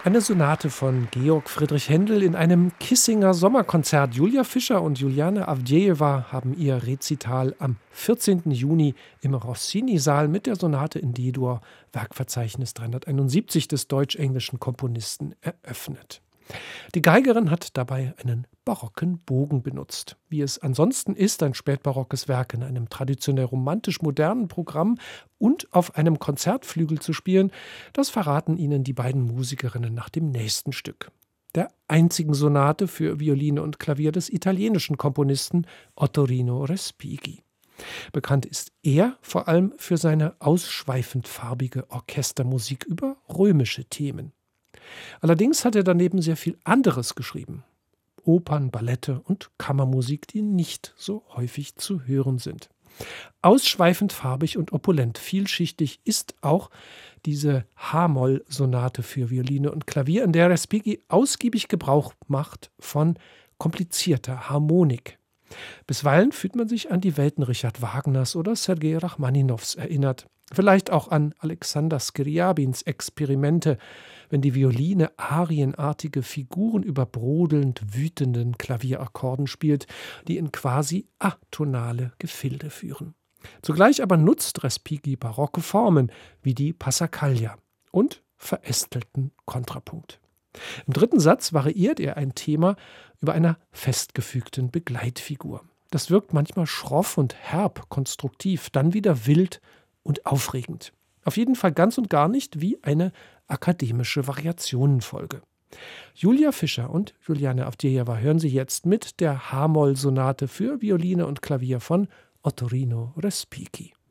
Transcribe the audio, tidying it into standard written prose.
Eine Sonate von Georg Friedrich Händel in einem Kissinger Sommerkonzert. Julia Fischer und Juliane Avdejewa haben ihr Rezital am 14. Juni im Rossini-Saal mit der Sonate in D-Dur, Werkverzeichnis 371 des deutsch-englischen Komponisten, eröffnet. Die Geigerin hat dabei einen barocken Bogen benutzt. Wie es ansonsten ist, ein spätbarockes Werk in einem traditionell romantisch-modernen Programm und auf einem Konzertflügel zu spielen, das verraten Ihnen die beiden Musikerinnen nach dem nächsten Stück. Der einzigen Sonate für Violine und Klavier des italienischen Komponisten Ottorino Respighi. Bekannt ist er vor allem für seine ausschweifend farbige Orchestermusik über römische Themen. Allerdings hat er daneben sehr viel anderes geschrieben. Opern, Ballette und Kammermusik, die nicht so häufig zu hören sind. Ausschweifend farbig und opulent, vielschichtig ist auch diese H-Moll-Sonate für Violine und Klavier, in der Respighi ausgiebig Gebrauch macht von komplizierter Harmonik. Bisweilen fühlt man sich an die Welten Richard Wagners oder Sergei Rachmaninows erinnert. Vielleicht auch an Alexander Scriabins Experimente, wenn die Violine arienartige Figuren über brodelnd wütenden Klavierakkorden spielt, die in quasi atonale Gefilde führen. Zugleich aber nutzt Respighi barocke Formen wie die Passacaglia und verästelten Kontrapunkt. Im dritten Satz variiert er ein Thema über einer festgefügten Begleitfigur. Das wirkt manchmal schroff und herb konstruktiv, dann wieder wild und aufregend. Auf jeden Fall ganz und gar nicht wie eine akademische Variationenfolge. Julia Fischer und Juliane Avdejewa hören Sie jetzt mit der H-Moll-Sonate für Violine und Klavier von Ottorino Respighi.